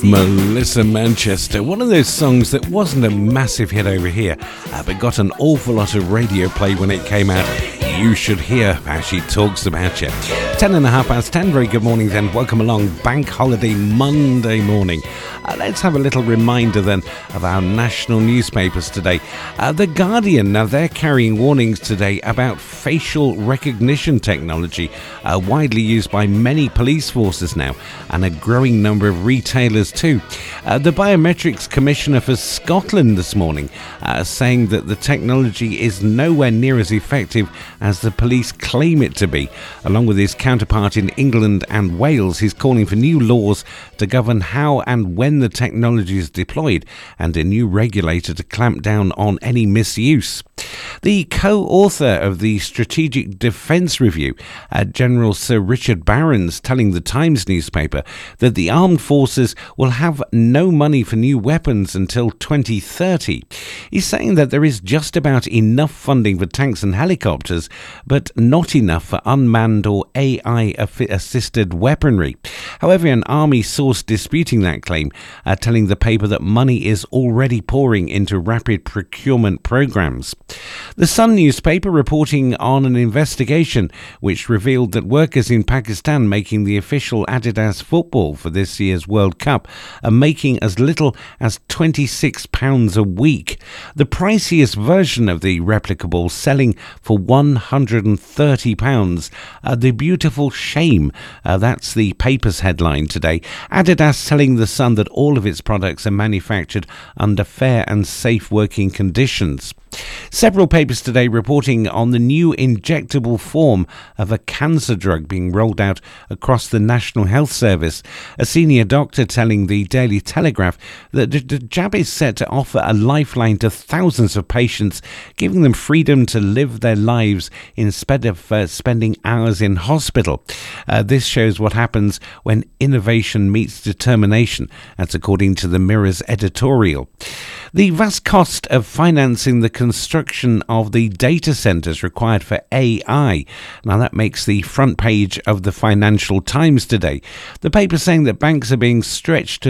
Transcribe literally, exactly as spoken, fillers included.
Melissa Manchester, one of those songs that wasn't a massive hit over here, uh, but got an awful lot of radio play when it came out. You should hear how she talks about you. Ten and a half past ten, very good morning then. Welcome along, Bank Holiday Monday morning. Uh, let's have a little reminder then of our national newspapers today. Uh, the Guardian, now they're carrying warnings today about facial recognition technology, uh, widely used by many police forces now, and a growing number of retailers too. Uh, the Biometrics Commissioner for Scotland this morning uh, saying that the technology is nowhere near as effective as the police claim it to be. Along with his counterpart in England and Wales, he's calling for new laws to govern how and when the technology is deployed, and a new regulator to clamp down on any misuse. The co-author of the Strategic Defence Review, uh, General Sir Richard Barrons, telling the Times newspaper that the armed forces will have no money for new weapons until twenty thirty. He's saying that there is just about enough funding for tanks and helicopters, but not enough for unmanned or A I-assisted weaponry. However, an army source disputing that claim, uh, telling the paper that money is already pouring into rapid procurement programs. The Sun newspaper reporting on an investigation which revealed that workers in Pakistan making the official Adidas football for this year's World Cup are making as little as twenty-six pounds a week. The priciest version of the replica ball selling for one hundred thirty pounds. Uh, the beautiful shame. Uh, that's the paper's headline today. Adidas telling the Sun that all of its products are manufactured under fair and safe working conditions. Several papers today reporting on the new injectable form of a cancer drug being rolled out across the National Health Service. A senior doctor telling the Daily Telegraph that the jab is set to offer a lifeline to thousands of patients, giving them freedom to live their lives instead of uh, spending hours in hospital. Uh, this shows what happens when innovation meets determination. That's according to the Mirror's editorial. The vast cost of financing the construction of the data centres required for A I. Now that makes the front page of the Financial Times today. The paper saying that banks are being stretched to